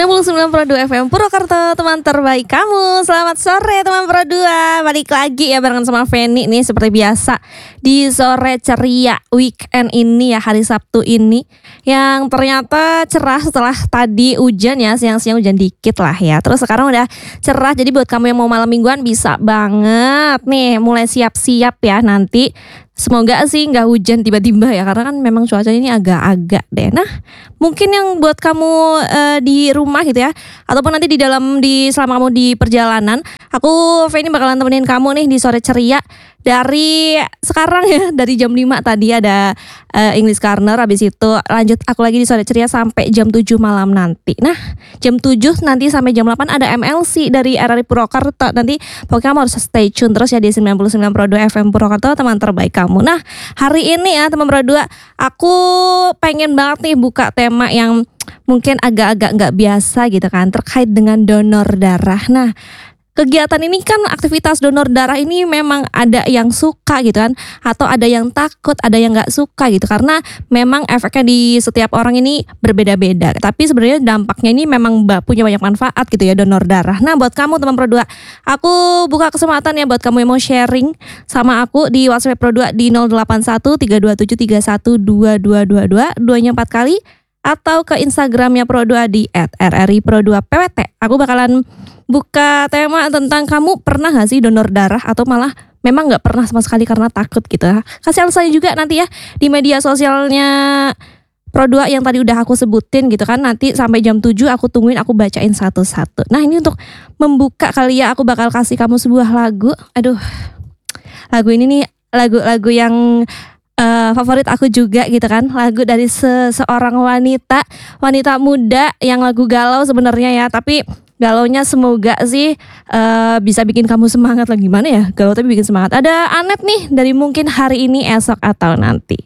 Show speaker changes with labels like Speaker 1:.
Speaker 1: 99,2 FM Purwokerto, teman terbaik kamu. Selamat sore teman Pro 2. Balik lagi ya barengan sama Feni nih seperti biasa di sore ceria weekend ini ya, hari Sabtu ini yang ternyata cerah setelah tadi hujan ya, siang-siang hujan dikit lah ya. Terus sekarang udah cerah, jadi buat kamu yang mau malam mingguan bisa banget nih mulai siap-siap ya nanti. Semoga sih nggak hujan tiba-tiba ya, karena kan memang cuacanya ini agak-agak deh. Nah, mungkin yang buat kamu di rumah gitu ya, ataupun nanti selama kamu di perjalanan, aku Feni bakalan temenin kamu nih di sore ceria dari sekarang ya, dari jam 5 tadi ada English Corner, habis itu lanjut aku lagi di sore ceria sampai jam 7 malam nanti. Nah, jam 7 nanti sampai jam 8 ada MLC dari RRI Purwokerto. Nanti pokoknya kamu harus stay tune terus ya di 99,2 FM Purwokerto, teman terbaik kamu. Nah, hari ini ya teman Pro 2, aku pengen banget nih buka tema yang mungkin agak-agak nggak biasa gitu kan, terkait dengan donor darah. Nah, kegiatan ini kan, aktivitas donor darah ini memang ada yang suka gitu kan, atau ada yang takut, ada yang nggak suka gitu, karena memang efeknya di setiap orang ini berbeda-beda. Tapi sebenarnya dampaknya ini memang punya banyak manfaat gitu ya, donor darah. Nah, buat kamu teman Pro 2, aku buka kesempatan ya buat kamu yang mau sharing sama aku di WhatsApp Pro 2 di 081 327 31 2222, duanya 4 kali, atau ke Instagramnya Pro 2 di @rripro2pwt. Aku bakalan buka tema tentang kamu pernah gak sih donor darah, atau malah memang gak pernah sama sekali karena takut gitu. Kasih alasannya juga nanti ya di media sosialnya Pro 2 yang tadi udah aku sebutin gitu kan. Nanti sampai jam 7 aku tungguin, aku bacain satu-satu. Nah, ini untuk membuka kali ya, aku bakal kasih kamu sebuah lagu. Aduh, lagu ini nih lagu-lagu yang favorit aku juga gitu kan. Lagu dari seorang wanita muda yang lagu galau sebenarnya ya, tapi galaunya semoga sih bisa bikin kamu semangat lah. Gimana ya, galau tapi bikin semangat. Ada Anet nih dari Mungkin Hari Ini Esok Atau Nanti.